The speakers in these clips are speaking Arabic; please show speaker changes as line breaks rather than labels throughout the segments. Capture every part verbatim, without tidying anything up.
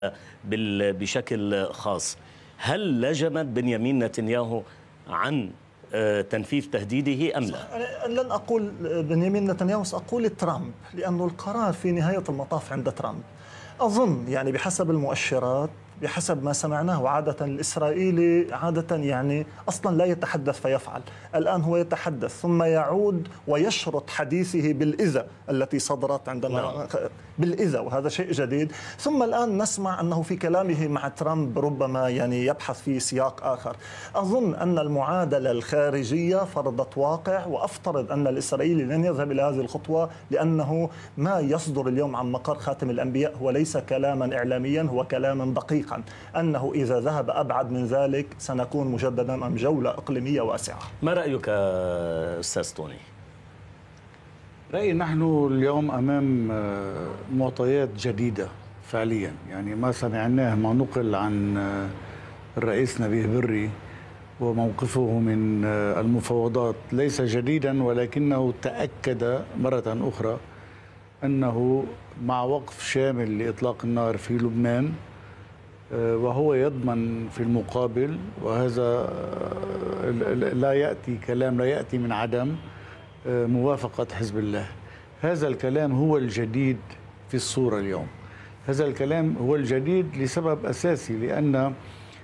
بشكل خاص. هل لجمت بنيامين نتنياهو عن تنفيذ تهديده أم لا؟
لن أقول بنيامين نتنياهو، سأقول ترامب، لأن القرار في نهاية المطاف عند ترامب. أظن يعني بحسب المؤشرات، بحسب ما سمعناه، عادة الإسرائيلي عادة يعني أصلا لا يتحدث فيفعل. الآن هو يتحدث ثم يعود ويشرط حديثه بالإذا التي صدرت عندما بالإذا، وهذا شيء جديد. ثم الآن نسمع أنه في كلامه مع ترامب ربما يعني يبحث في سياق آخر. أظن أن المعادلة الخارجية فرضت واقع، وأفترض أن الإسرائيلي لن يذهب إلى هذه الخطوة، لأنه ما يصدر اليوم عن مقر خاتم الأنبياء هو ليس كلاما إعلاميا، هو كلاما دقيقا، أنه إذا ذهب أبعد من ذلك سنكون مجددا أمام جولة إقليمية واسعة.
ما رأيك أستاذ توني؟
رأيي نحن اليوم أمام معطيات جديدة فعليا، يعني ما سمعناه ما نقل عن الرئيس نبيه بري وموقفه من المفاوضات ليس جديدا، ولكنه تأكد مرة أخرى أنه مع وقف شامل لإطلاق النار في لبنان، وهو يضمن في المقابل، وهذا لا يأتي كلام لا يأتي من عدم، موافقة حزب الله. هذا الكلام هو الجديد في الصورة اليوم. هذا الكلام هو الجديد لسبب أساسي، لأن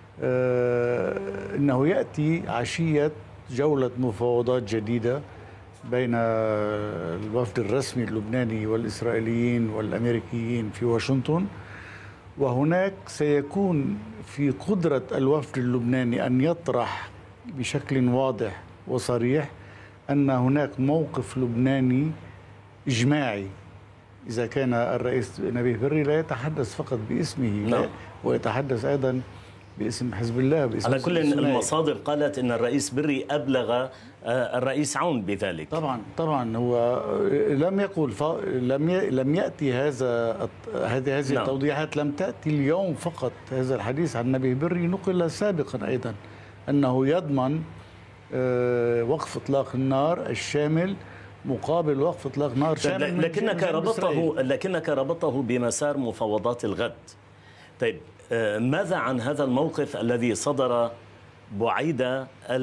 إنه يأتي عشية جولة مفاوضات جديدة بين الوفد الرسمي اللبناني والإسرائيليين والأمريكيين في واشنطن، وهناك سيكون في قدرة الوفد اللبناني أن يطرح بشكل واضح وصريح أن هناك موقف لبناني إجماعي. إذا كان الرئيس نبيه بري لا يتحدث فقط باسمه،
نعم،
ويتحدث أيضا باسم حزب الله، باسم
على كل المصادر قالت أن الرئيس بري أبلغ الرئيس عون بذلك.
طبعا طبعا هو لم يقل ف... لم ي... لم يأتي هذا هذه هذه
نعم.
التوضيحات لم تأتي اليوم فقط. هذا الحديث عن نبيه بري نقل سابقا أيضا، أنه يضمن وقف إطلاق النار الشامل مقابل وقف إطلاق نار شامل.
لكنك ربطه لكنك ربطه بمسار مفاوضات الغد. طيب ماذا عن هذا الموقف الذي صدر بعيد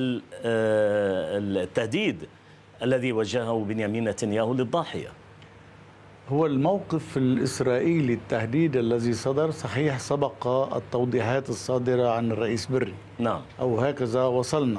التهديد الذي وجهه بنيامين نتنياهو للضاحية؟
هو الموقف الإسرائيلي التهديد الذي صدر صحيح سبق التوضيحات الصادرة عن الرئيس بري،
نعم،
أو هكذا وصلنا.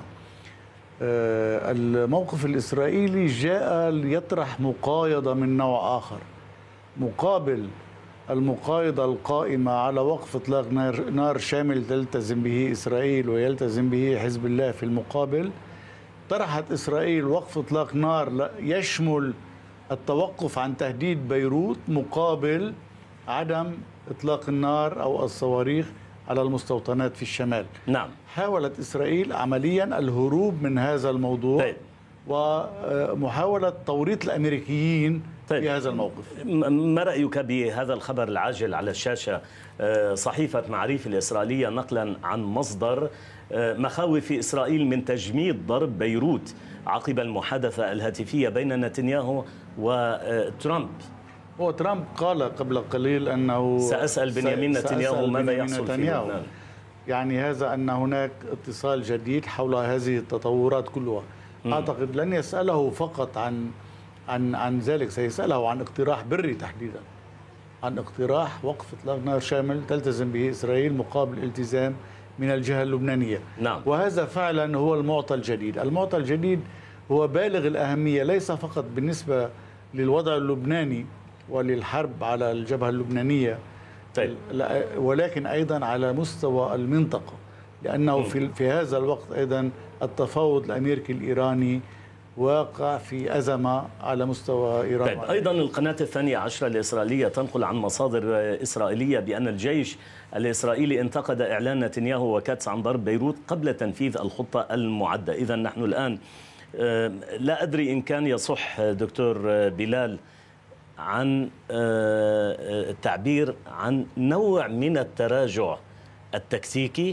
الموقف الإسرائيلي جاء ليطرح مقايضة من نوع آخر مقابل المقايضة القائمة على وقف إطلاق نار, نار شامل تلتزم به إسرائيل ويلتزم به حزب الله. في المقابل طرحت إسرائيل وقف إطلاق نار يشمل التوقف عن تهديد بيروت مقابل عدم إطلاق النار أو الصواريخ على المستوطنات في الشمال.
نعم،
حاولت إسرائيل عمليا الهروب من هذا الموضوع. طيب. ومحاولة توريط الأمريكيين طيب. في هذا الموقف.
ما رأيك بهذا الخبر العاجل على الشاشة؟ صحيفة معريف الإسرائيلية نقلا عن مصدر: مخاوف إسرائيل من تجميد ضرب بيروت عقب المحادثة الهاتفية بين نتنياهو وترامب.
هو ترامب قال قبل قليل أنه
سأسأل بنيامين نتنياهو ماذا يحصل في لبنان.
يعني هذا أن هناك اتصال جديد حول هذه التطورات كلها. م. أعتقد لن يسأله فقط عن عن عن ذلك، سيسأله عن اقتراح بري تحديدا، عن اقتراح وقف إطلاق نار شامل تلتزم به إسرائيل مقابل التزام من الجهة اللبنانية.
نعم.
وهذا فعلا هو المعطى الجديد. المعطى الجديد هو بالغ الأهمية، ليس فقط بالنسبة للوضع اللبناني وللحرب على الجبهة اللبنانية،
طيب.
ولكن أيضا على مستوى المنطقة، لأنه في, في هذا الوقت أيضا التفاوض الأمريكي الإيراني واقع في أزمة على مستوى إيران.
طيب. أيضا القناة الثانية عشرة الإسرائيلية تنقل عن مصادر إسرائيلية بأن الجيش الإسرائيلي انتقد إعلان نتنياهو وكاتس عن ضرب بيروت قبل تنفيذ الخطة المعدة. إذن نحن الآن لا أدري إن كان يصح دكتور بلال عن التعبير عن نوع من التراجع التكتيكي.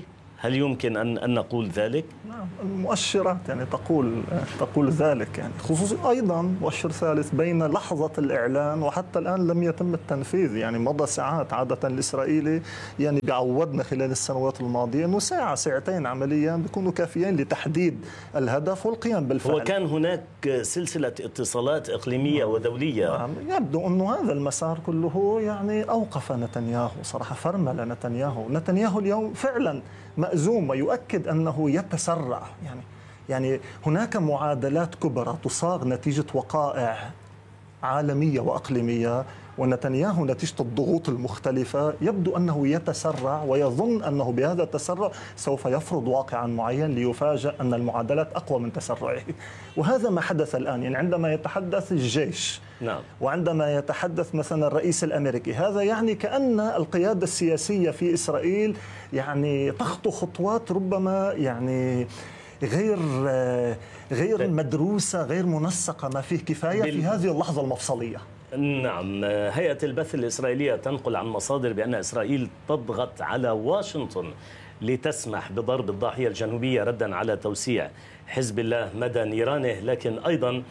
هل يمكن أن أن نقول ذلك؟
نعم، المؤشرات يعني تقول تقول ذلك، يعني خصوصا أيضا مؤشر ثالث بين لحظة الإعلان وحتى الآن لم يتم التنفيذ، يعني مضى ساعات. عادة الإسرائيلي يعني بيعودنا خلال السنوات الماضية أنه ساعة ساعتين عمليا بيكونوا كافيين لتحديد الهدف والقيام بالفعل.
هو كان هناك سلسلة اتصالات إقليمية ودولية.
نعم، يبدو أنه هذا المسار كله يعني أوقف نتنياهو صراحة، فرمل نتنياهو. نتنياهو اليوم فعلا مأزوم ويؤكد أنه يتسرع، يعني يعني هناك معادلات كبرى تصاغ نتيجة وقائع عالمية وأقليمية، ونتنياهو نتيجة الضغوط المختلفة يبدو أنه يتسرع ويظن أنه بهذا التسرع سوف يفرض واقعا معين ليفاجأ أن المعادلات أقوى من تسرعه. وهذا ما حدث الآن، يعني عندما يتحدث الجيش
نعم.
وعندما يتحدث مثلا الرئيس الأمريكي، هذا يعني كأن القيادة السياسية في إسرائيل يعني تخطو خطوات ربما يعني غير غير مدروسة، غير منسقة ما فيه كفاية في هذه اللحظة المفصلية.
نعم، هيئة البث الإسرائيلية تنقل عن مصادر بأن إسرائيل تضغط على واشنطن لتسمح بضرب الضاحية الجنوبية ردا على توسيع حزب الله مدى نيرانه، لكن أيضا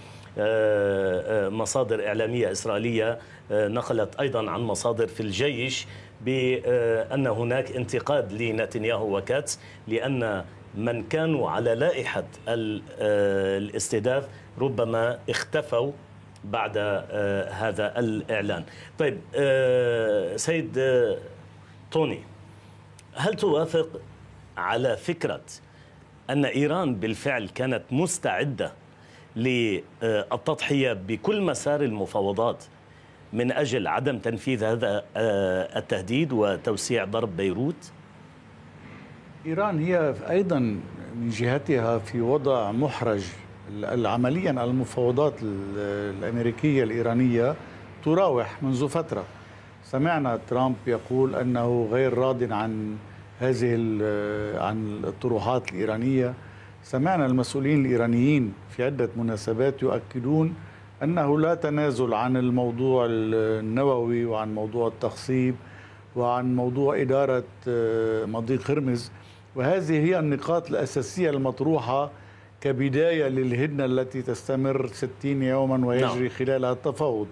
مصادر إعلامية إسرائيلية نقلت أيضا عن مصادر في الجيش بأن هناك انتقاد لنتنياهو وكاتس لأن من كانوا على لائحة الاستهداف ربما اختفوا بعد هذا الإعلان. طيب سيد توني، هل توافق على فكرة أن إيران بالفعل كانت مستعدة للتضحية بكل مسار المفاوضات من أجل عدم تنفيذ هذا التهديد وتوسيع ضرب بيروت؟
إيران هي أيضا من جهتها في وضع محرج. عمليا المفاوضات الأمريكية الإيرانية تراوح منذ فترة. سمعنا ترامب يقول أنه غير راض عن هذه عن الطروحات الإيرانية. سمعنا المسؤولين الإيرانيين في عدة مناسبات يؤكدون أنه لا تنازل عن الموضوع النووي وعن موضوع التخصيب وعن موضوع إدارة مضيق هرمز، وهذه هي النقاط الأساسية المطروحة كبداية للهدنة التي تستمر ستين يوما ويجري خلالها التفاوض.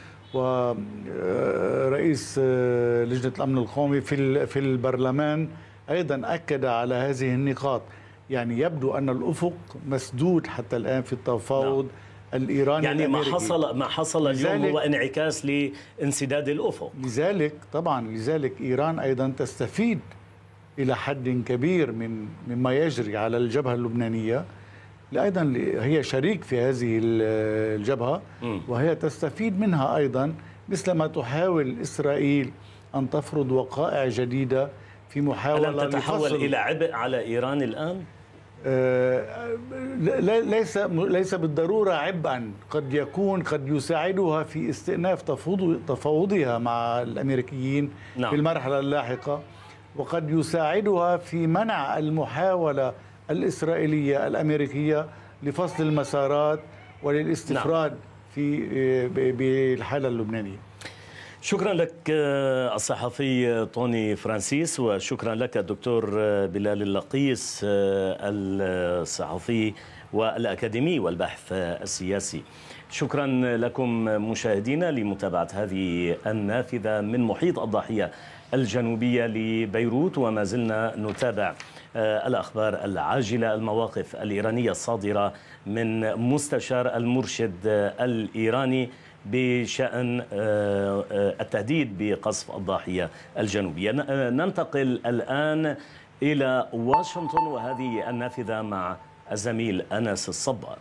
ورئيس لجنة الأمن القومي في في البرلمان أيضا أكد على هذه النقاط. يعني يبدو أن الأفق مسدود حتى الآن في التفاوض الإيراني
يعني
الأمريكي.
ما حصل ما حصل اليوم هو انعكاس لانسداد الأفق.
لذلك طبعا لذلك إيران أيضا تستفيد إلى حد كبير من مما يجري على الجبهة اللبنانية، أيضا هي شريك في هذه الجبهة وهي تستفيد منها أيضا، مثل ما تحاول إسرائيل أن تفرض وقائع جديدة في محاولة
ألم تتحول
لفصل
إلى عبء على إيران الآن؟
آه ليس ليس بالضرورة عبئا، قد يكون قد يساعدها في استئناف تفاوضها مع الأمريكيين
نعم.
في المرحلة اللاحقة، وقد يساعدها في منع المحاولة الإسرائيلية الأمريكية لفصل المسارات وللاستفراد نعم. في بالحالة اللبنانية.
شكرا لك الصحفي توني فرانسيس، وشكرا لك الدكتور بلال اللقيس الصحفي والأكاديمي والباحث السياسي. شكرا لكم مشاهدينا لمتابعة هذه النافذة من محيط الضاحية الجنوبية لبيروت، وما زلنا نتابع الأخبار العاجلة، المواقف الإيرانية الصادرة من مستشار المرشد الإيراني بشأن التهديد بقصف الضاحية الجنوبية. ننتقل الآن إلى واشنطن وهذه النافذة مع الزميل أنس الصبار.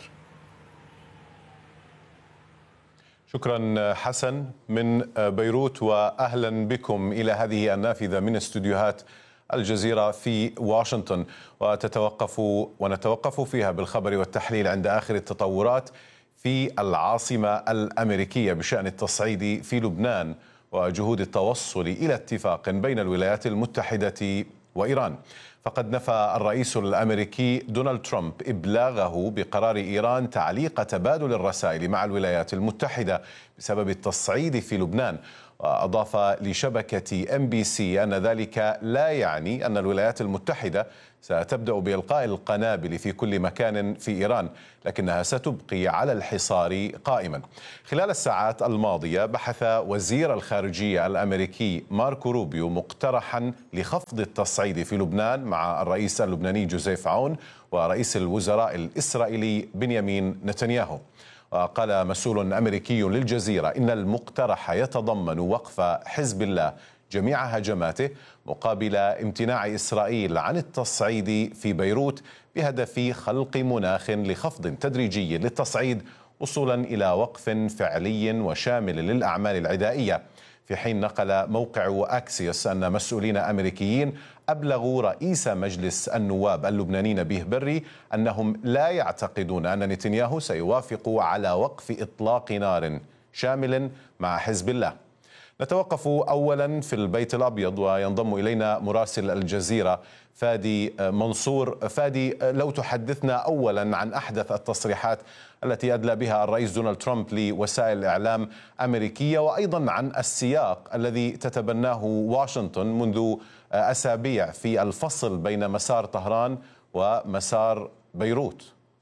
شكرا حسن من بيروت، وأهلا بكم إلى هذه النافذة من استوديوهات الجزيرة في واشنطن، وتتوقف ونتوقف فيها بالخبر والتحليل عند آخر التطورات في العاصمة الأمريكية بشأن التصعيد في لبنان وجهود التوصل إلى اتفاق بين الولايات المتحدة وإيران. فقد نفى الرئيس الأمريكي دونالد ترامب إبلاغه بقرار إيران تعليق تبادل الرسائل مع الولايات المتحدة بسبب التصعيد في لبنان. وأضاف لشبكة إم بي سي أن ذلك لا يعني أن الولايات المتحدة ستبدأ بإلقاء القنابل في كل مكان في إيران، لكنها ستبقي على الحصار قائما. خلال الساعات الماضية بحث وزير الخارجية الأمريكي ماركو روبيو مقترحا لخفض التصعيد في لبنان مع الرئيس اللبناني جوزيف عون ورئيس الوزراء الإسرائيلي بنيامين نتنياهو. وقال مسؤول أمريكي للجزيرة إن المقترح يتضمن وقف حزب الله جميع هجماته مقابل امتناع إسرائيل عن التصعيد في بيروت بهدف خلق مناخ لخفض تدريجي للتصعيد وصولا إلى وقف فعلي وشامل للأعمال العدائية. في حين نقل موقع أكسيوس أن مسؤولين أمريكيين أبلغوا رئيس مجلس النواب اللبناني نبيه بري أنهم لا يعتقدون أن نتنياهو سيوافق على وقف إطلاق نار شامل مع حزب الله. نتوقف أولا في البيت الأبيض وينضم إلينا مراسل الجزيرة فادي منصور. فادي، لو تحدثنا أولا عن أحدث التصريحات التي أدلى بها الرئيس دونالد ترامب لوسائل الإعلام أمريكية، وأيضا عن السياق الذي تتبناه واشنطن منذ أسابيع في الفصل بين مسار طهران ومسار بيروت.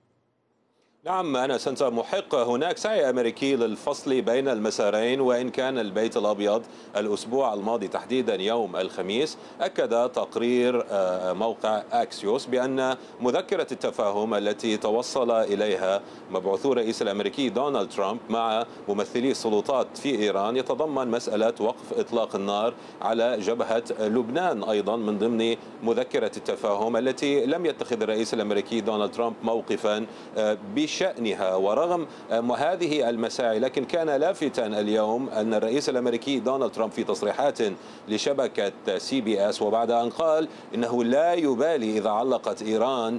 نعم أنا سنت محق. هناك سعي أمريكي للفصل بين المسارين، وإن كان البيت الأبيض الأسبوع الماضي تحديدا يوم الخميس أكد تقرير موقع أكسيوس بأن مذكرة التفاهم التي توصل إليها مبعوثو الرئيس الأمريكي دونالد ترامب مع ممثلي السلطات في إيران يتضمن مسألة وقف إطلاق النار على جبهة لبنان أيضا من ضمن مذكرة التفاهم التي لم يتخذ الرئيس الأمريكي دونالد ترامب موقفا بشأنها. ورغم هذه المساعي لكن كان لافتا اليوم أن الرئيس الأمريكي دونالد ترامب في تصريحات لشبكة سي بي اس وبعد أن قال إنه لا يبالي إذا علقت إيران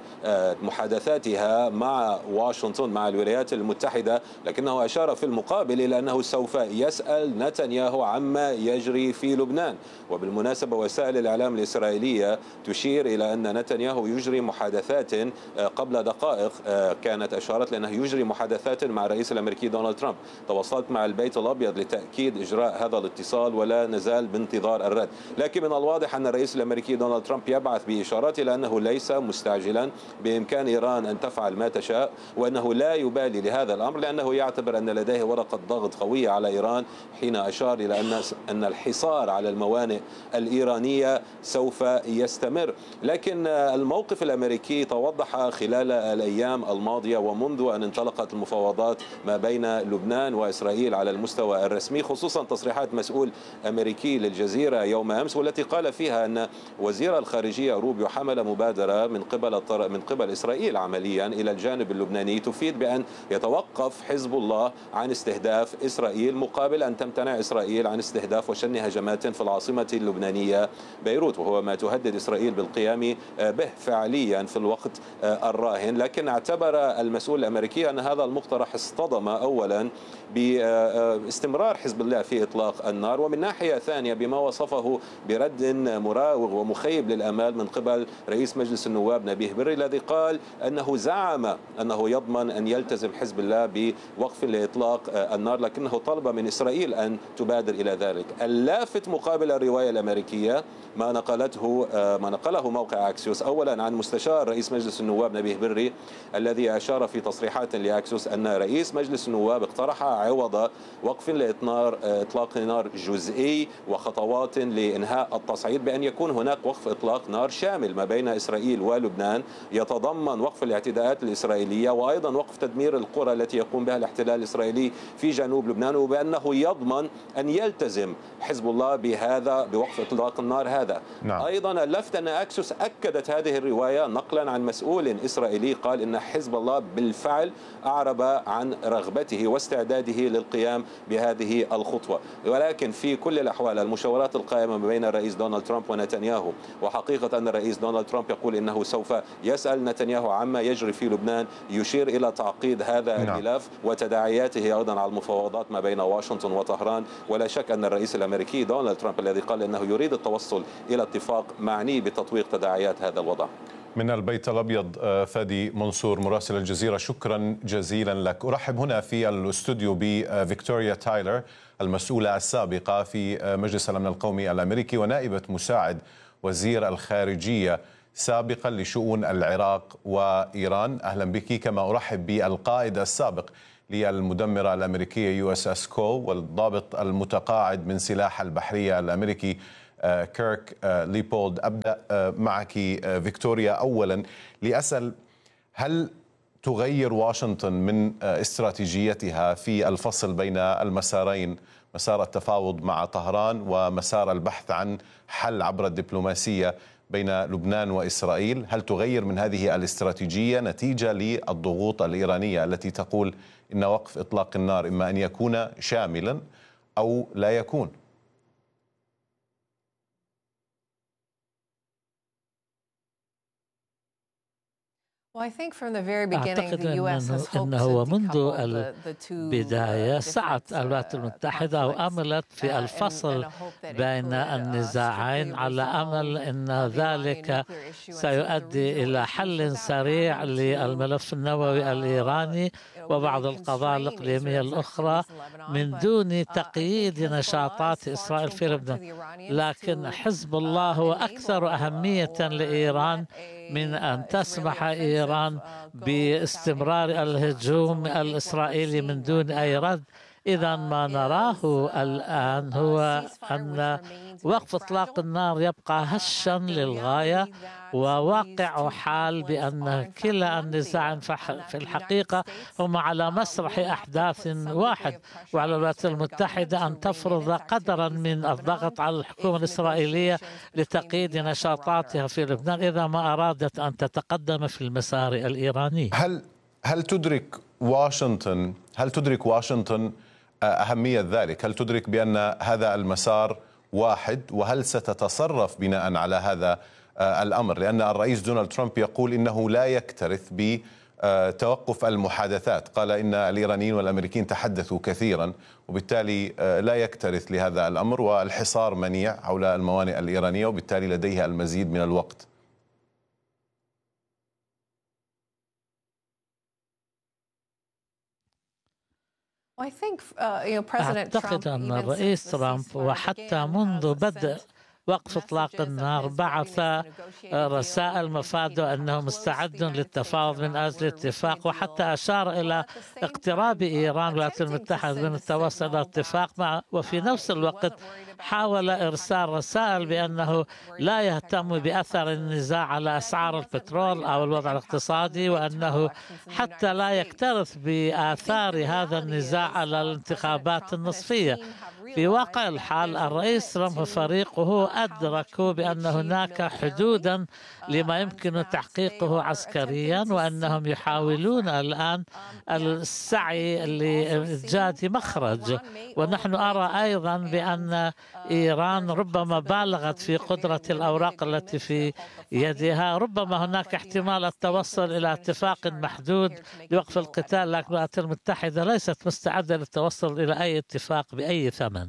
محادثاتها مع واشنطن مع الولايات المتحدة، لكنه أشار في المقابل إلى أنه سوف يسأل نتنياهو عما يجري في لبنان. وبالمناسبة وسائل الإعلام الإسرائيلية تشير إلى أن نتنياهو يجري محادثات قبل دقائق كانت أشارت لأنه يجري محادثات مع الرئيس الأمريكي دونالد ترامب. تواصلت مع البيت الأبيض لتأكيد إجراء هذا الاتصال ولا نزال بانتظار الرد، لكن من الواضح أن الرئيس الأمريكي دونالد ترامب يبعث بإشارات إلى أنه ليس مستعجلا، بإمكان إيران أن تفعل ما تشاء، وأنه لا يبالي لهذا الأمر لأنه يعتبر أن لديه ورقة ضغط قوية على إيران، حين أشار إلى أن أن الحصار على الموانئ الإيرانية سوف يستمر. لكن الموقف الأمريكي توضح خلال الأيام الماضية ومنذ أن انطلقت المفاوضات ما بين لبنان وإسرائيل على المستوى الرسمي، خصوصا تصريحات مسؤول أمريكي للجزيرة يوم أمس والتي قال فيها أن وزير الخارجية روبيو حمل مبادرة من قبل من قبل إسرائيل عمليا إلى الجانب اللبناني تفيد بأن يتوقف حزب الله عن استهداف إسرائيل مقابل أن تمتنع إسرائيل عن استهداف وشن هجمات في العاصمة اللبنانية بيروت، وهو ما تهدد إسرائيل بالقيام به فعليا في الوقت الراهن. لكن اعتبر المسؤول الأمريكي أن هذا المقترح اصطدم أولا باستمرار حزب الله في إطلاق النار، ومن ناحية ثانية بما وصفه برد مراوغ ومخيب للأمال من قبل رئيس مجلس النواب نبيه بري الذي قال أنه زعم أنه يضمن أن يلتزم حزب الله بوقف لإطلاق النار، لكنه طلب من إسرائيل أن تبادر إلى ذلك. اللافت مقابل الرواية الأمريكية ما نقلته ما نقله موقع أكسيوس أولا عن مستشار رئيس مجلس النواب نبيه بري الذي أشار في تصريحات لأكسيوس أن رئيس مجلس النواب اقترح عوض وقف لإطلاق نار جزئي وخطوات لإنهاء التصعيد بأن يكون هناك وقف إطلاق نار شامل ما بين إسرائيل ولبنان يتضمن وقف الاعتداءات الإسرائيلية وأيضا وقف تدمير القرى التي يقوم بها الاحتلال الإسرائيلي في جنوب لبنان، وبأنه يضمن أن يلتزم حزب الله بهذا بوقف إطلاق النار هذا. نعم. أيضا اللفت أن أكسيوس أكدت هذه الرواية نقلا عن مسؤول إسرائيلي قال إن حزب الله بالفعل أعرب عن رغبته واستعداده للقيام بهذه الخطوة. ولكن في كل الأحوال المشاورات القائمة بين الرئيس دونالد ترامب ونتنياهو، وحقيقة أن الرئيس دونالد ترامب يقول إنه سوف يسأل نتنياهو عما يجري في لبنان، يشير إلى تعقيد هذا الملف وتداعياته أيضا على المفاوضات ما بين واشنطن وطهران. ولا شك أن الرئيس الأمريكي دونالد ترامب الذي قال إنه يريد التوصل إلى اتفاق معني بتطويق تداعيات هذا الوضع.
من البيت الأبيض فادي منصور مراسل الجزيرة، شكرا جزيلا لك. أرحب هنا في الاستوديو بفيكتوريا تايلر المسؤولة السابقة في مجلس الأمن القومي الأمريكي ونائبة مساعد وزير الخارجية سابقا لشؤون العراق وإيران. أهلا بك. كما أرحب بالقائد السابق للمدمرة الأمريكية يو اس اس كول والضابط المتقاعد من سلاح البحرية الأمريكي كيرك ليبولد. أبدأ معك فيكتوريا أولا لأسأل، هل تغير واشنطن من استراتيجيتها في الفصل بين المسارين، مسار التفاوض مع طهران ومسار البحث عن حل عبر الدبلوماسية بين لبنان وإسرائيل؟ هل تغير من هذه الاستراتيجية نتيجة للضغوط الإيرانية التي تقول إن وقف إطلاق النار إما أن يكون شاملا أو لا يكون؟
أعتقد أنه, أنه منذ البداية سعت الولايات المتحدة وأملت في الفصل بين النزاعين على أمل أن ذلك سيؤدي إلى حل سريع للملف النووي الإيراني وبعض القضايا الإقليمية الأخرى من دون تقييد نشاطات إسرائيل في لبنان. لكن حزب الله هو أكثر أهمية لإيران من أن تسمح إيران باستمرار الهجوم الإسرائيلي من دون أي رد. إذا ما نراه الآن هو أن وقف إطلاق النار يبقى هشا للغاية، وواقع حال بأن كلا النزاع في الحقيقة هم على مسرح أحداث واحد، وعلى الولايات المتحدة أن تفرض قدرا من الضغط على الحكومة الإسرائيلية لتقييد نشاطاتها في لبنان إذا ما أرادت أن تتقدم في المسار الإيراني.
هل هل تدرك واشنطن هل تدرك واشنطن أهمية ذلك؟ هل تدرك بأن هذا المسار واحد؟ وهل ستتصرف بناء على هذا الأمر؟ لأن الرئيس دونالد ترامب يقول إنه لا يكترث بتوقف المحادثات، قال إن الإيرانيين والأمريكيين تحدثوا كثيرا وبالتالي لا يكترث لهذا الأمر، والحصار منيع حول الموانئ الإيرانية وبالتالي لديها المزيد من الوقت.
أعتقد أن الرئيس ترامب وحتى منذ بدء وقف إطلاق النار بعث رسائل مفاده أنه مستعد للتفاوض من أجل الاتفاق، وحتى أشار إلى اقتراب إيران والولايات المتحدة من التوصل إلى اتفاق مع، وفي نفس الوقت حاول إرسال رسائل بأنه لا يهتم بأثر النزاع على أسعار البترول أو الوضع الاقتصادي، وأنه حتى لا يكترث بآثار هذا النزاع على الانتخابات النصفية. في واقع الحال الرئيس ترامب وفريقه أدركوا بأن هناك حدودا لما يمكن تحقيقه عسكريا، وأنهم يحاولون الآن السعي لإيجاد مخرج. ونحن أرى أيضا بأن إيران ربما بالغت في قدرة الأوراق التي في يدها. ربما هناك احتمال التوصل إلى اتفاق محدود لوقف القتال، لكن الولايات المتحدة ليست مستعدة للتوصل إلى أي اتفاق بأي ثمن.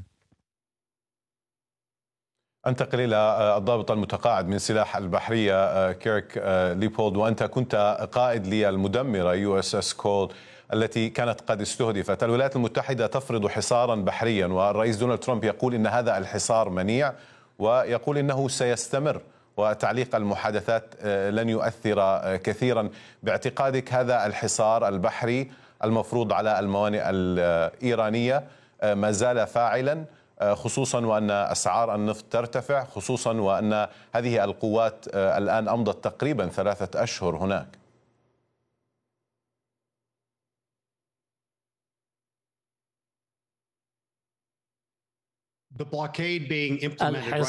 أنتقل إلى الضابط المتقاعد من سلاح البحرية كيرك ليبولد، وأنت كنت قائد للمدمرة يو اس اس كول التي كانت قد استهدفت. الولايات المتحدة تفرض حصارا بحريا، والرئيس دونالد ترامب يقول إن هذا الحصار منيع ويقول إنه سيستمر وتعليق المحادثات لن يؤثر كثيرا. باعتقادك هذا الحصار البحري المفروض على الموانئ الإيرانية ما زال فاعلا، خصوصا وأن أسعار النفط ترتفع، خصوصا وأن هذه القوات الآن أمضت تقريبا ثلاثة أشهر هناك؟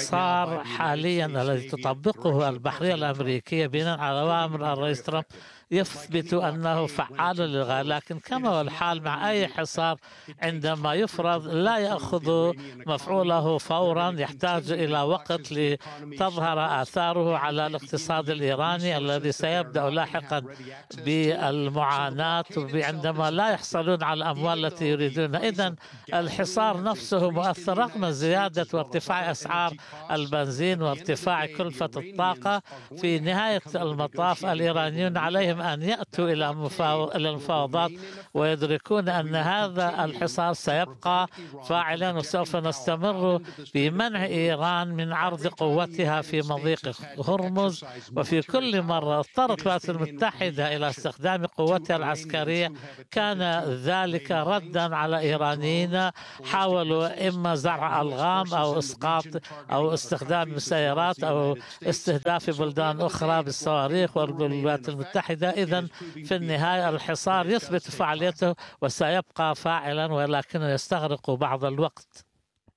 الحصار حاليا الذي تطبقه البحرية الأمريكية بناء على أوامر الرئيس ترامب يثبت أنه فعال للغاية، لكن كما هو الحال مع أي حصار عندما يفرض لا يأخذ مفعوله فورا، يحتاج إلى وقت لتظهر آثاره على الاقتصاد الإيراني الذي سيبدأ لاحقا بالمعاناة عندما لا يحصلون على الأموال التي يريدون. إذن الحصار نفسه مؤثر رغم زيادة وارتفاع أسعار البنزين وارتفاع كلفة الطاقة. في نهاية المطاف الإيرانيون عليهم أن يأتوا إلى المفاوضات ويدركون أن هذا الحصار سيبقى فاعلا، وسوف نستمر بمنع إيران من عرض قوتها في مضيق هرمز. وفي كل مرة اضطرت الولايات المتحدة إلى استخدام قوتها العسكرية كان ذلك ردا على إيرانيين حاولوا إما زرع ألغام أو إسقاط أو استخدام مسيرات أو استهداف بلدان أخرى بالصواريخ والولايات المتحدة. إذن في النهاية الحصار يثبت فعاليته وسيبقى فاعلا، ولكنه يستغرق بعض الوقت.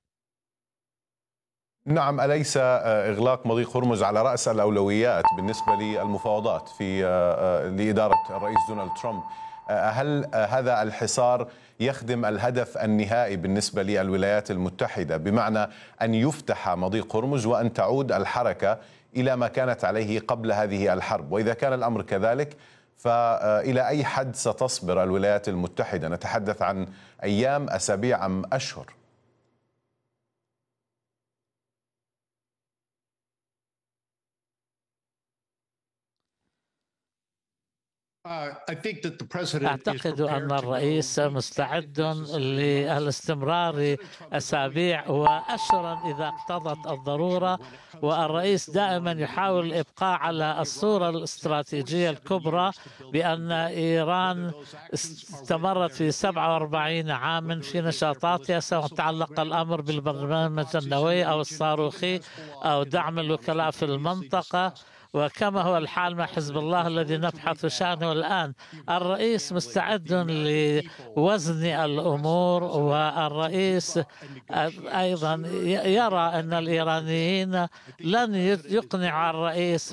نعم، أليس إغلاق مضيق هرمز على رأس الأولويات بالنسبة للمفاوضات في لإدارة الرئيس دونالد ترامب؟ هل هذا الحصار يخدم الهدف النهائي بالنسبة للولايات المتحدة، بمعنى أن يفتح مضيق هرمز وأن تعود الحركة إلى ما كانت عليه قبل هذه الحرب؟ وإذا كان الأمر كذلك فإلى أي حد ستصبر الولايات المتحدة؟ نتحدث عن أيام، أسابيع أم أشهر؟
أعتقد أن الرئيس مستعد للاستمرار أسابيع وأشهرا إذا اقتضت الضرورة، والرئيس دائما يحاول الإبقاء على الصورة الاستراتيجية الكبرى بأن إيران استمرت في سبعة وأربعين عاما في نشاطاتها، سواء تعلق الأمر بالبرنامج النووي أو الصاروخي أو دعم الوكلاء في المنطقة، وكما هو الحال مع حزب الله الذي نبحث شأنه الآن. الرئيس مستعد لوزن الأمور، والرئيس أيضا يرى أن الإيرانيين لن يقنع الرئيس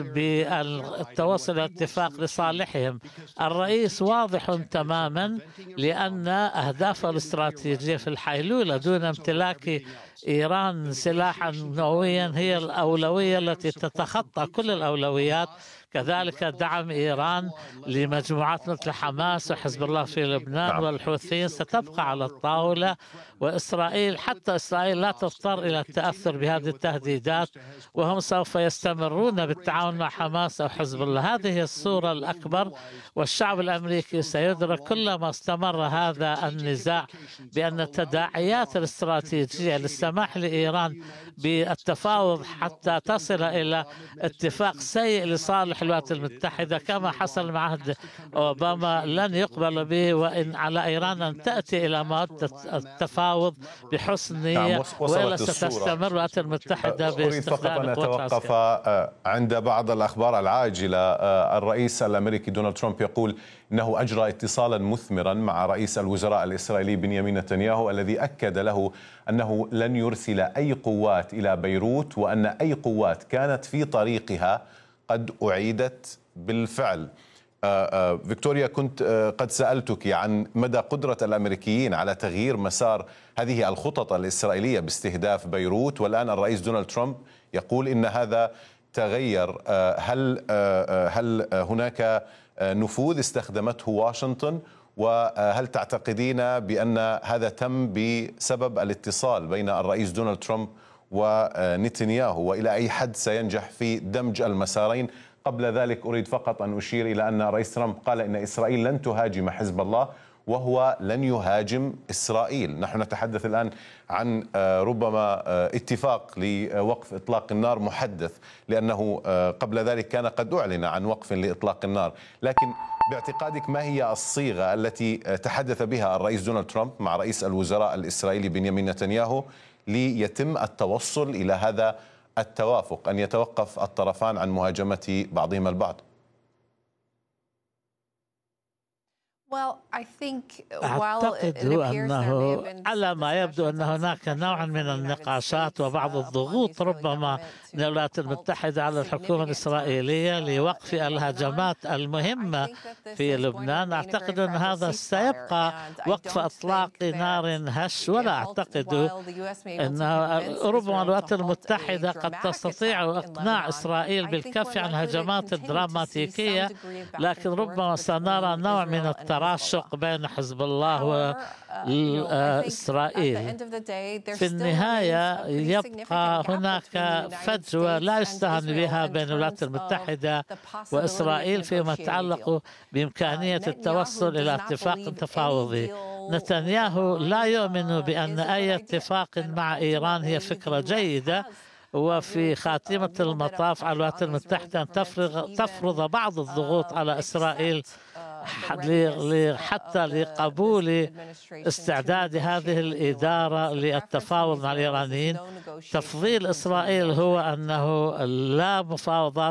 بالتوصل إلى اتفاق لصالحهم. الرئيس واضح تماما لأن أهدافه الاستراتيجية في الحيلولة دون امتلاك إيران سلاحا نوويا هي الأولوية التي تتخطى كل الأولويات. كذلك دعم إيران لمجموعات مثل حماس وحزب الله في لبنان نعم. والحوثيين ستبقى على الطاولة، وإسرائيل حتى إسرائيل لا تضطر إلى التأثر بهذه التهديدات، وهم سوف يستمرون بالتعاون مع حماس أو حزب الله. هذه هي الصورة الأكبر، والشعب الأمريكي سيدرك كلما استمر هذا النزاع بأن التداعيات الاستراتيجية للسماح لإيران بالتفاوض حتى تصل إلى اتفاق سيء لصالح الولايات المتحدة كما حصل مع عهد أوباما لن يقبل به، وإن على إيران أن تأتي إلى مادة التفاوض بحسن نية، وإلا ستستمر الولايات المتحدة باستخدام القوات
العسكرية. أريد فقط أن أتوقف عند بعض الأخبار العاجلة. الرئيس الأمريكي دونالد ترامب يقول إنه أجرى اتصالا مثمرا مع رئيس الوزراء الإسرائيلي بنيامين نتنياهو الذي أكد له أنه لن يرسل أي قوات إلى بيروت، وأن أي قوات كانت في طريقها قد أعيدت بالفعل. فيكتوريا، كنت قد سألتك عن مدى قدرة الأمريكيين على تغيير مسار هذه الخطط الإسرائيلية باستهداف بيروت، والآن الرئيس دونالد ترامب يقول إن هذا تغير. هل هل هناك نفوذ استخدمته واشنطن، وهل تعتقدين بأن هذا تم بسبب الاتصال بين الرئيس دونالد ترامب ونتنياهو، وإلى أي حد سينجح في دمج المسارين؟ قبل ذلك أريد فقط أن أشير إلى أن الرئيس ترامب قال إن إسرائيل لن تهاجم حزب الله، وهو لن يهاجم إسرائيل. نحن نتحدث الآن عن ربما اتفاق لوقف إطلاق النار محدث، لأنه قبل ذلك كان قد أعلن عن وقف لإطلاق النار. لكن باعتقادك ما هي الصيغة التي تحدث بها الرئيس دونالد ترامب مع رئيس الوزراء الإسرائيلي بنيامين نتنياهو ليتم التوصل إلى هذا التوافق، أن يتوقف الطرفان عن مهاجمة بعضهما البعض؟
أعتقد أنه على ما يبدو أن هناك نوع من النقاشات وبعض الضغوط ربما من الولايات المتحدة على الحكومة الإسرائيلية لوقف الهجمات المهمة في لبنان. أعتقد أن هذا سيبقى وقف إطلاق نار هش، ولا أعتقد أن ربما الولايات المتحدة قد تستطيع إقناع إسرائيل بالكف عن الهجمات الدراماتيكية، لكن ربما سنرى نوع من التراشق بين حزب الله وإسرائيل. في النهاية يبقى هناك فجوة لا يستهان بها بين الولايات المتحدة وإسرائيل فيما يتعلق بإمكانية التوصل إلى اتفاق تفاوضي. نتنياهو لا يؤمن بأن أي اتفاق مع إيران هي فكرة جيدة، وفي خاتمة المطاف على الولايات المتحدة أن تفرض, تفرض بعض الضغوط على إسرائيل حتى لقبول استعداد هذه الإدارة للتفاوض مع الإيرانيين. تفضيل إسرائيل هو أنه لا مفاوضات